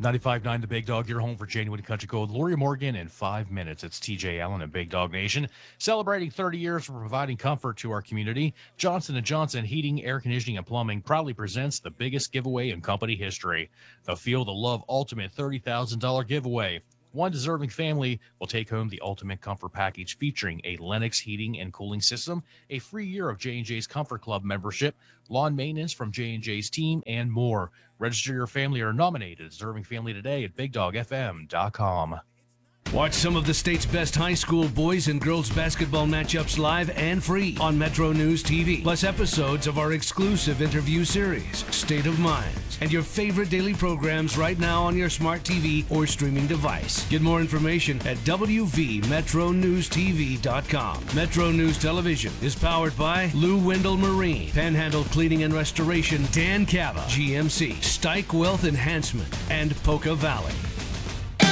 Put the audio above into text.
95.9 The Big Dog, your home for genuine country gold. Lori Morgan in 5 minutes. It's TJ Allen and Big Dog Nation. Celebrating 30 years for providing comfort to our community, Johnson & Johnson Heating, Air Conditioning, and Plumbing proudly presents the biggest giveaway in company history. The Feel the Love Ultimate $30,000 giveaway. One deserving family will take home the ultimate comfort package featuring a Lennox heating and cooling system, a free year of J&J's Comfort Club membership, lawn maintenance from J&J's team, and more. Register your family or nominate a deserving family today at BigDogFM.com. Watch some of the state's best high school boys and girls basketball matchups live and free on Metro News TV, plus episodes of our exclusive interview series, State of Minds, and your favorite daily programs right now on your smart TV or streaming device. Get more information at WVMetroNewsTV.com. Metro News Television is powered by Lou Wendell Marine, Panhandle Cleaning and Restoration, Dan Cava, GMC, Stike Wealth Enhancement, and Poca Valley.